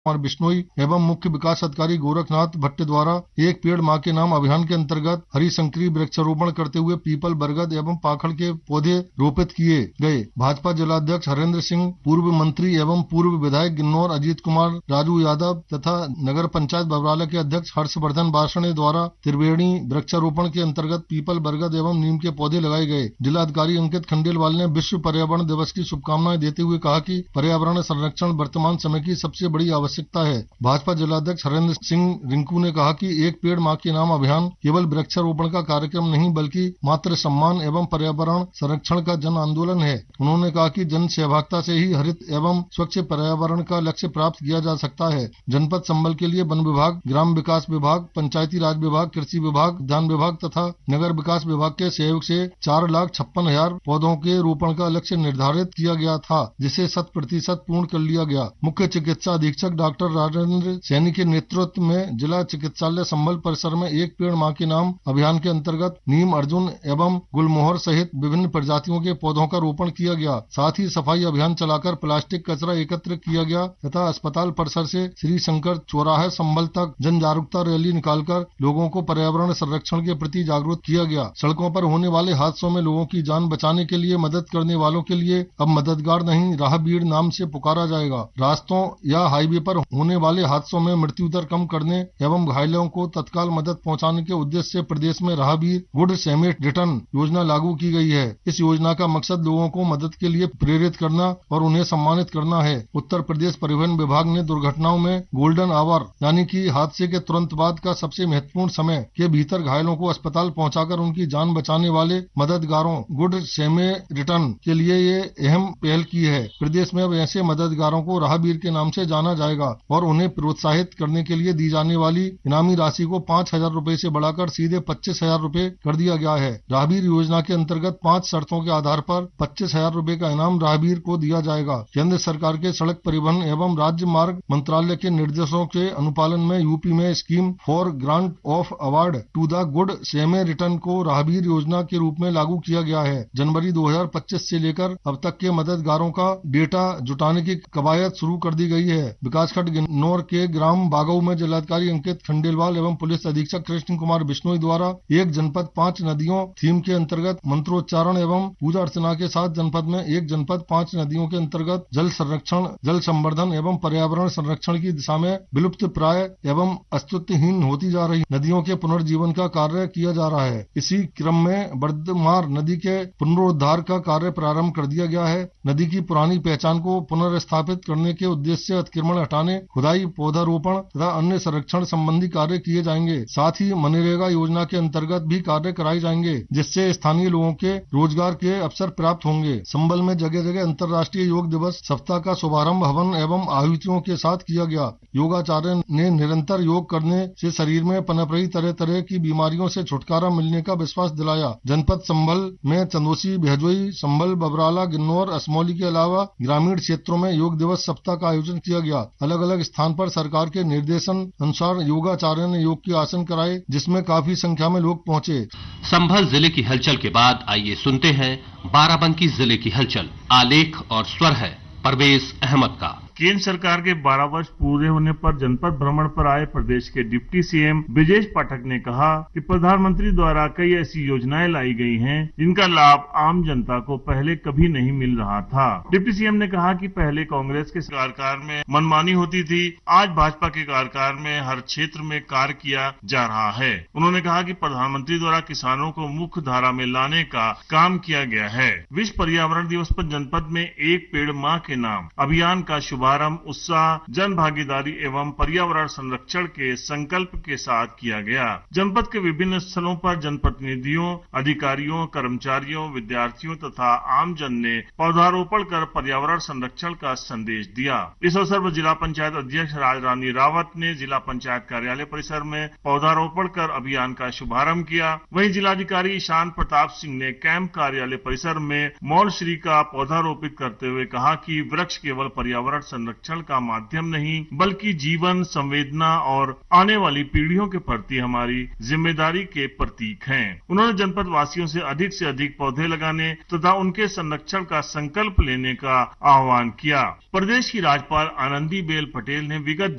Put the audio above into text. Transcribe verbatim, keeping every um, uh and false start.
कुमार बिश्नोई एवं मुख्य विकास अधिकारी गोरखनाथ भट्ट द्वारा एक पेड़ मां के नाम अभियान के अंतर्गत हरिशंकरी वृक्षारोपण करते हुए पीपल, बरगद एवं पाखड़ के पौधे रोपित किए गए। भाजपा जिलाध्यक्ष हरेंद्र सिंह, पूर्व मंत्री एवं पूर्व विधायक गिन्नौर अजीत कुमार राजू यादव तथा नगर पंचायत बबराला के अध्यक्ष हर्षवर्धन बासणे द्वारा त्रिवेणी वृक्षारोपण के अंतर्गत पीपल, बरगद एवं नीम के पौधे लगाए गए। जिलाधिकारी अंकित खंडेलवाल ने विश्व पर्यावरण दिवस की शुभकामनाएं देते हुए कहा कि पर्यावरण संरक्षण वर्तमान समय की सबसे बड़ी आवश्यकता है। भाजपा जिलाध्यक्ष हरेंद्र सिंह रिंकू ने कहा कि एक पेड़ मां के नाम अभियान केवल वृक्षारोपण का कार्यक्रम नहीं बल्कि मातृ सम्मान एवं पर्यावरण संरक्षण का जन आंदोलन है। उन्होंने कहा कि जन सहभागिता से ही हरित एवं स्वच्छ पर्यावरण का लक्ष्य प्राप्त किया जा सकता है। जनपद संबल के लिए वन विभाग, ग्राम विकास विभाग, पंचायती राज विभाग, कृषि विभाग, उद्यान विभाग तथा नगर विकास विभाग के सहयोग से चार लाख छप्पन हजार पौधों के रोपण का लक्ष्य निर्धारित किया गया था, जिसे शत प्रतिशत पूर्ण कर लिया गया। मुख्य चिकित्सा अधीक्षक डॉक्टर राजेंद्र सैनी के नेतृत्व में जिला चिकित्सालय संबल परिसर में एक पेड़ मां के नाम अभियान के अंतर्गत नीम, अर्जुन एवं गुलमोहर सहित विभिन्न प्रजातियों के पौधों का रोपण किया गया। साथ ही सफाई अभियान चलाकर प्लास्टिक कचरा एकत्र किया गया तथा अस्पताल परिसर से श्री शंकर चौराहे संबल तक जन जागरूकता रैली निकालकर लोगों को पर्यावरण संरक्षण के प्रति जागरूक किया गया। सड़कों पर होने वाले हादसों में लोगों की जान बचाने के लिए मदद करने वालों के लिए अब मददगार नहीं, राहगीर नाम से पुकारा जाएगा। रास्तों या हाईवे पर होने वाले हादसों में मृत्यु दर कम करने एवं घायलों को तत्काल मदद पहुंचाने के उद्देश्य से प्रदेश में राहगीर गुड सेमेट रिटर्न योजना लागू की गई है। इस योजना का मकसद लोगों को मदद के लिए प्रेरित करना और उन्हें सम्मानित करना है। उत्तर प्रदेश परिवहन विभाग ने दुर्घटनाओं में गोल्डन आवर यानी कि हादसे के तुरंत बाद का सबसे महत्वपूर्ण समय के भीतर घायलों को अस्पताल पहुंचाकर उनकी जान बचाने वाले मददगारों गुड सेमे रिटर्न के लिए ये अहम पहल की है। प्रदेश में अब ऐसे मददगारों को राहगीर के नाम से जाना जाएगा और उन्हें प्रोत्साहित करने के लिए दी जाने वाली इनामी राशि को पाँच हजार रूपये से बढ़ाकर सीधे पच्चीस हजार रूपये कर दिया गया है। राहगीर योजना के अंतर्गत पांच शर्तों के आधार पर पच्चीस हजार रूपये का इनाम राहगीर को दिया जाएगा। केंद्र सरकार के सड़क परिवहन एवं राज्य मार्ग मंत्रालय के निर्देशों के अनुपालन में यूपी में scheme for grant of award to the good सेमे return को राहगीर योजना के रूप में लागू किया गया है। जनवरी दो हजार पच्चीस से लेकर अब तक के मददगारों का डेटा जुटाने की कवायद शुरू कर दी गई है। विकासखंड गिन्नौर के ग्राम बागऊ में जिलाधिकारी अंकित खंडेलवाल एवं पुलिस अधीक्षक कृष्ण कुमार बिश्नोई द्वारा एक जनपद पांच नदियों थीम के अंतर्गत मंत्रोच्चारण एवं पूजा अर्चना के साथ जनपद में एक जनपद पांच नदियों के अंतर्गत जल संरक्षण, जल संवर्धन एवं पर्यावरण संरक्षण की दिशा में विलुप्त प्राय एवं अस्तित्वहीन होती जा रही नदियों के पुनर्जीवन का कार्य किया जा रहा है। इसी क्रम में बर्दमार नदी के पुनरुद्धार का कार्य प्रारंभ कर दिया गया है। नदी की पुरानी पहचान को पुनर्स्थापित करने के उद्देश्य से अतिक्रमण हटाने, खुदाई, पौधारोपण तथा अन्य संरक्षण संबंधी कार्य किए जाएंगे। साथ ही मनरेगा योजना के अंतर्गत भी कार्य कराए जाएंगे, जिससे स्थानीय लोगों के रोजगार के अवसर प्राप्त होंगे। संबल में जगह जगह अंतर्राष्ट्रीय योग दिवस सप्ताह का शुभारंभ हवन एवं आहुतियों के साथ किया गया। योगाचार्य ने निरंतर योग करने से शरीर में पनप रही तरह तरह की बीमारियों से छुटकारा मिलने का विश्वास दिलाया। जनपद संबल में चंदोसी, भैजोई, संबल, बबराला, गिन्नौर, असमौली के अलावा ग्रामीण क्षेत्रों में योग दिवस सप्ताह का आयोजन किया गया। अलग अलग स्थान पर सरकार के निर्देशन अनुसार योगाचार्य ने योग के आसन कराए, जिसमें काफी संख्या में लोग पहुंचे। संभल जिले की हलचल के बाद आइए सुनते हैं बाराबंकी जिले की हलचल। आलेख और स्वर है परवेज अहमद का। केंद्र सरकार के बारह वर्ष पूरे होने पर जनपद भ्रमण पर आए प्रदेश के डिप्टी सीएम ब्रिजेश पाठक ने कहा कि प्रधानमंत्री द्वारा कई ऐसी योजनाएं लाई गई हैं जिनका लाभ आम जनता को पहले कभी नहीं मिल रहा था। डिप्टी सीएम ने कहा कि पहले कांग्रेस के कार्यकाल में मनमानी होती थी, आज भाजपा के कार्यकाल में हर क्षेत्र में कार्य किया जा रहा है। उन्होंने कहा कि प्रधानमंत्री द्वारा किसानों को मुख्य धारा में लाने का काम किया गया है। विश्व पर्यावरण दिवस पर जनपद में एक पेड़ मां के नाम अभियान का शुभारंभ उत्साह, जन भागीदारी एवं पर्यावरण संरक्षण के संकल्प के साथ किया गया। जनपद के विभिन्न स्थलों पर जनप्रतिनिधियों, अधिकारियों, कर्मचारियों, विद्यार्थियों तथा आमजन ने पौधारोपण कर पर्यावरण संरक्षण का संदेश दिया। इस अवसर पर जिला पंचायत अध्यक्ष राजरानी रावत ने जिला पंचायत कार्यालय परिसर में पौधारोपण कर अभियान का शुभारंभ किया। वहीं जिलाधिकारी ईशान प्रताप सिंह ने कैंप कार्यालय परिसर में मौलश्री का पौधारोपित करते हुए कहा कि वृक्ष केवल पर्यावरण संरक्षण का माध्यम नहीं बल्कि जीवन, संवेदना और आने वाली पीढ़ियों के प्रति हमारी जिम्मेदारी के प्रतीक हैं। उन्होंने जनपद वासियों से अधिक से अधिक पौधे लगाने तथा उनके संरक्षण का संकल्प लेने का आह्वान किया। प्रदेश की राज्यपाल आनंदीबेन पटेल ने विगत